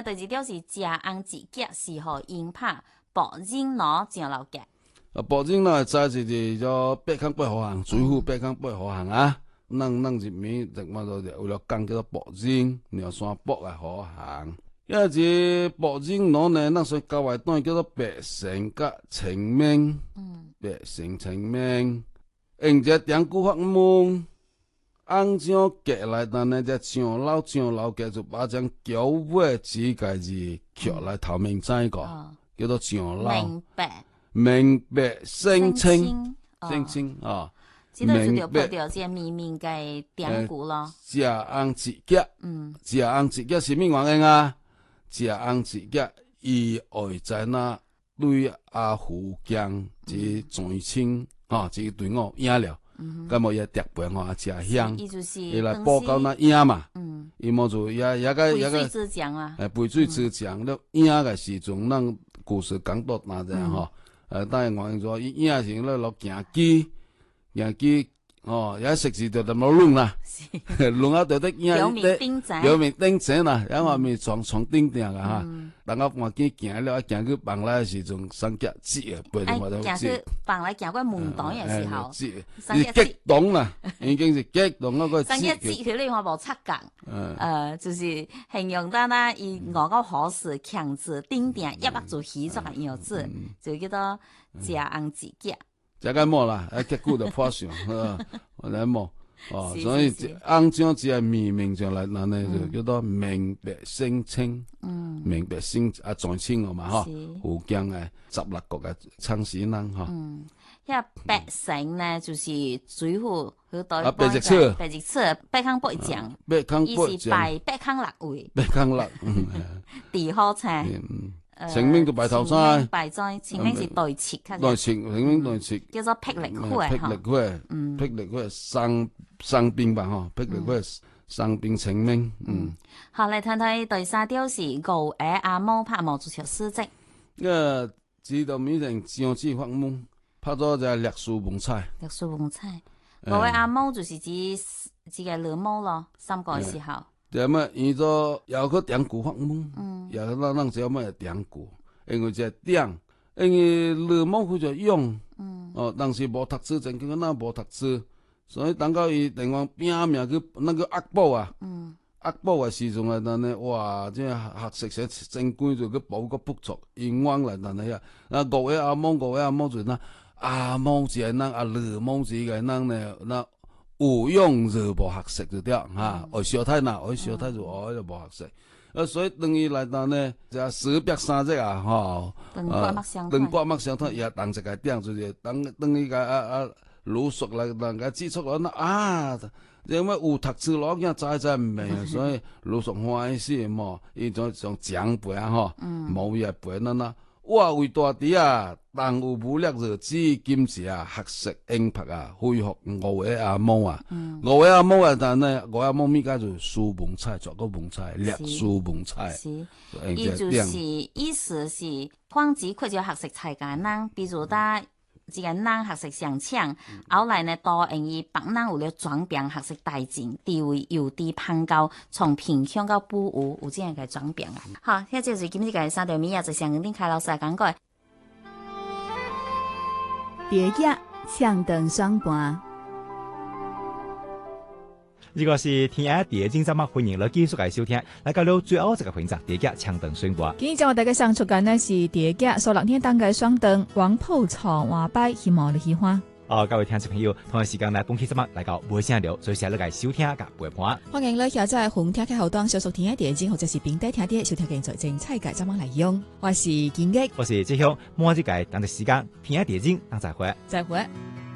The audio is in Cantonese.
第二條是食紅子腳是何用拍薄仁攞醬老嘅。 薄仁攞在就是叫八康八號行，水府八康八號行啊。咱入面就嘛就為了講叫做薄仁，苗山薄嘅好行。一隻薄仁攞呢，咱所交外端叫做白成甲青面，白成青面，用隻點菇發夢。紅醬夾來，但呢只醬老夾就把將腳尾指甲字翹來頭面知個，叫做醬老。明白生青啊！ 知道就條配條只綿綿嘅點菇咯。 食紅子腳，食紅子腳是咩原因啊？食紅子腳伊會在那對阿福江即全清啊，即隊伍贏了。咁麼也特別吼，食香，伊來報到那贏嘛，伊麼就也個背水之將啊， 背水之將，了贏嘅時陣，咱故事講到哪隻吼，當然我講伊贏時咧落行機，哦，也食時就咁落攏啦，攏啊就得贏，表面頂正啦，然後咪從頂頂啊哈，等我換機行了，行去房內時陣，三腳折啊，背到我都折。 行去房內行過門檔嘅時候， 伊激動啦，已經是激動嗰個折。 三腳折佢呢我冇測講，就是形容得啦，伊我個好事強子頂頂一百做起作嘅樣子，就叫做食紅子腳。 食個冇啦，結果就破相，我哋冇哦，所以紅醬只係明上來，嗱呢就叫做明白生青，明白生啊在青個嘛嗬，福建嘅16國嘅창始人嗬。 因為白成呢就是水府佢對白日出， 八康八將，伊是拜八康六位， 八康六， 地好菜。 清明就拜頭山， 拜在清明是對切對切，清明對切， 叫做霹靂花， 霹靂花生冰吧嗬，霹靂花生冰清明， 好嚟睇睇第三條是牛耳阿毛拍毛足球詩集， 知道面成將子發夢，拍咗就係歷史文采， 牛耳阿毛就是指個老毛咯，三個時候。 就乜伊咗有個點古發夢，有咱只乜點古，因為只點，因為老毛佢就用，當時無讀書，真叫咱無讀書，所以等到伊另外拼命去那個壓寶啊，壓寶嘅時陣啊，但係哇，即係學識寫正規就去補個不足，英文嚟但係啊，牛耳阿毛就那阿毛就係咱，阿老毛就係咱呢那。有用就無學識就對哈，學小太難，學小太就就無學識，所以等於來到呢，就430隻啊，哈，兩百麥相通也當一個點，就是等於個魯肅來人家指出來那啊，因為有讀書攞嘅真唔明，所以魯肅歡喜嘛，伊就像長輩啊，哈，冇嘢輩那。我為大啲啊，但有武力就指今時啊，學識英拍啊，恢復牛耳阿毛啊，牛耳阿毛啊，但呢牛耳阿毛咪家就書文采，做個文采，歷史文采。 伊就是意思是，方子佢就學識才間人，比如打一個人學識上搶，後來呢多用於幫人有了轉變學識大進，地位由低攀高，從平鄉到富有，有這樣嘅轉變啊！好，呢就是今日嘅3條米啊，就向恁開老師講過。 蝶仔唱長雙盤。 如果是天涯蝶精節目，歡迎你繼續嚟收聽。嚟到了最後一個環節，蝶仔唱長雙盤。 今日我大家上出緊呢是蝶仔，數6天當嘅雙燈，黃鋪草話擺，希望你喜歡。 各位聽眾朋友，同一時間嚟本期節目嚟到無聲聊，隨時嚟嚟收聽甲陪伴。 歡迎你下載紅聽嘅後檔，小屬天涯蝶精或者是平底聽啲，收聽嘅最精彩嘅節目內容。我是建益， 我是志雄，每一屆當嘅時間，天涯蝶精當再會。 再會。